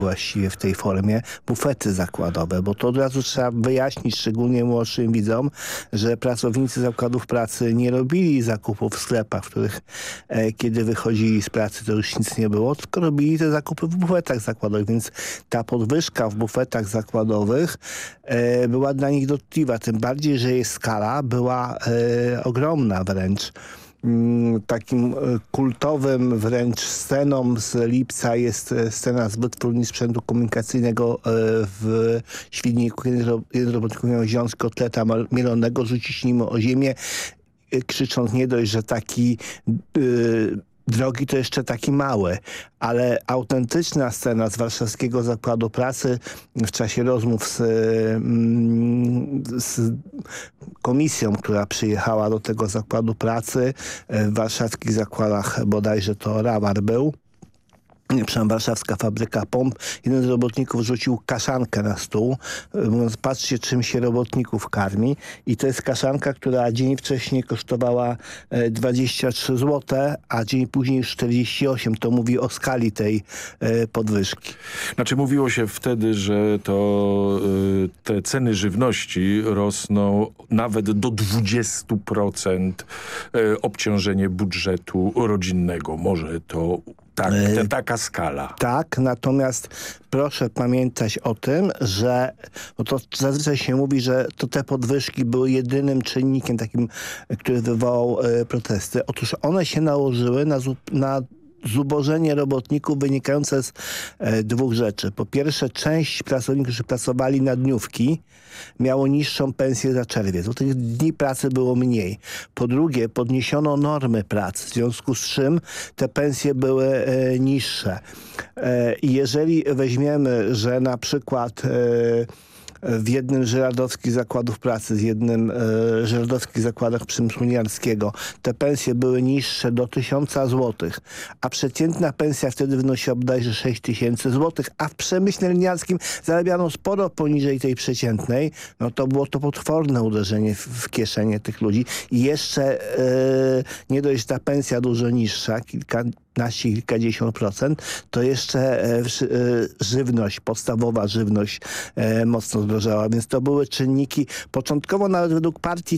właściwie w tej formie bufety zakładowe, bo to od razu trzeba wyjaśnić, szczególnie młodszym widzom, że pracownicy zakładów pracy nie robili zakupów w sklepach, w których kiedy wychodzili z pracy, to już nic nie było, tylko robili te zakupy w bufetach zakładowych, więc ta podwyżka w bufetach zakładowych była dla nich dotkliwa, tym bardziej, że jej skala była ogromna wręcz. Takim kultowym wręcz sceną z lipca jest scena z wytwórni sprzętu komunikacyjnego w Świdniku, kiedy jeden robotników miał wziąć kotleta mielonego, rzucić nim o ziemię, krzycząc nie dość, że taki drogi, to jeszcze taki mały, ale autentyczna scena z warszawskiego zakładu pracy w czasie rozmów z komisją, która przyjechała do tego zakładu pracy w warszawskich zakładach, bodajże to Rawar był, warszawska fabryka pomp. Jeden z robotników rzucił kaszankę na stół, mówiąc, patrzcie, czym się robotników karmi. I to jest kaszanka, która dzień wcześniej kosztowała 23 zł, a dzień później już 48. To mówi o skali tej podwyżki. Znaczy mówiło się wtedy, że te ceny żywności rosną nawet do 20% obciążenie budżetu rodzinnego. Może to taka skala. Tak, natomiast proszę pamiętać o tym, że bo to zazwyczaj się mówi, że to te podwyżki były jedynym czynnikiem takim, który wywołał protesty. Otóż one się nałożyły na zubożenie robotników wynikające z dwóch rzeczy. Po pierwsze, część pracowników, którzy pracowali na dniówki, miało niższą pensję za czerwiec, bo tych dni pracy było mniej. Po drugie, podniesiono normy pracy, w związku z czym te pensje były niższe. I jeżeli weźmiemy, że na przykład w jednym z żyrardowskich zakładów pracy, z jednym z żyrardowskich zakładach przemysłu liniarskiego te pensje były niższe do 1000 zł, a przeciętna pensja wtedy wynosiła bodajże 6000 zł, a w przemyśle liniarskim zarabiano sporo poniżej tej przeciętnej, no to było to potworne uderzenie w kieszenie tych ludzi. I jeszcze nie dość, ta pensja dużo niższa, kilkadziesiąt procent, to jeszcze żywność, podstawowa żywność mocno zdrożała, więc to były czynniki. Początkowo nawet według partii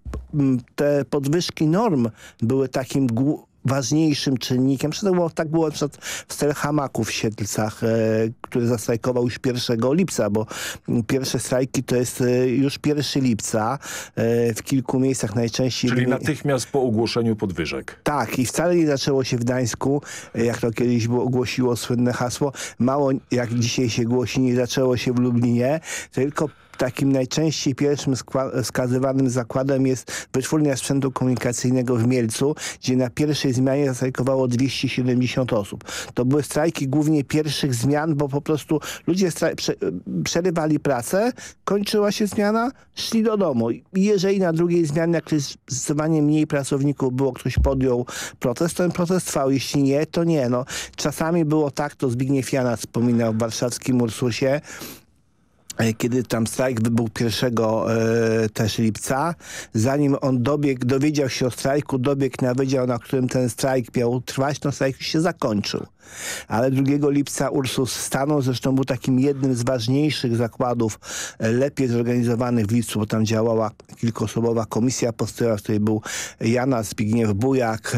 te podwyżki norm były takim ważniejszym czynnikiem. Tak było na przykład w Stelhamaku w Siedlcach, który zastrajkował już 1 lipca, bo pierwsze strajki to jest już 1 lipca w kilku miejscach najczęściej. Czyli natychmiast po ogłoszeniu podwyżek. Tak, i wcale nie zaczęło się w Gdańsku, jak to kiedyś ogłosiło słynne hasło. Mało, jak dzisiaj się głosi, nie zaczęło się w Lublinie, tylko takim najczęściej pierwszym wskazywanym zakładem jest wytwórnia sprzętu komunikacyjnego w Mielcu, gdzie na pierwszej zmianie zastrajkowało 270 osób. To były strajki głównie pierwszych zmian, bo po prostu ludzie przerywali pracę, kończyła się zmiana, szli do domu. I jeżeli na drugiej zmianie, jak jest zdecydowanie mniej pracowników było, ktoś podjął protest, to ten protest trwał. Jeśli nie, to nie. No, czasami było tak, to Zbigniew Jana wspominał w warszawskim Ursusie, kiedy tam strajk był 1 też lipca, zanim on dowiedział się o strajku, dobiegł na wydział, na którym ten strajk miał trwać, no strajk już się zakończył. Ale 2 lipca Ursus stanął, zresztą był takim jednym z ważniejszych zakładów, lepiej zorganizowanych w lipcu, bo tam działała kilkuosobowa komisja postojowa, w której był Jana, Zbigniew Bujak.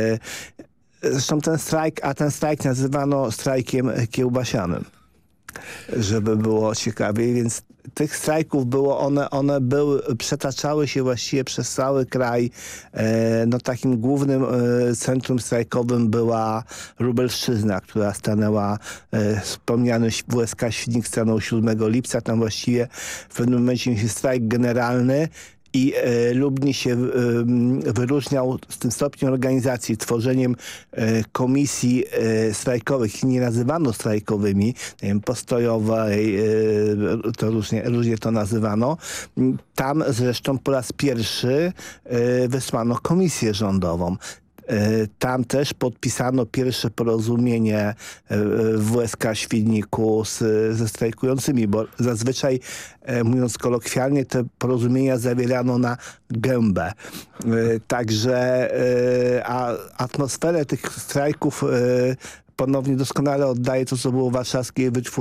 Zresztą ten strajk nazywano strajkiem kiełbasianym, żeby było ciekawiej, więc tych strajków było, one przetaczały się właściwie przez cały kraj. No takim głównym centrum strajkowym była Lubelszczyzna, która stanęła, wspomniany WSK Świdnik stanął 7 lipca, tam właściwie w pewnym momencie się strajk generalny. I Lublin się wyróżniał z tym stopniem organizacji, tworzeniem komisji strajkowych. Nie nazywano strajkowymi, nie wiem, postojowej, to różnie to nazywano. Tam zresztą po raz pierwszy wysłano komisję rządową. Tam też podpisano pierwsze porozumienie w WSK Świdniku ze strajkującymi, bo zazwyczaj, mówiąc kolokwialnie, te porozumienia zawierano na gębę. Także a atmosferę tych strajków ponownie doskonale oddaje to, co było w warszawskiej wytwórni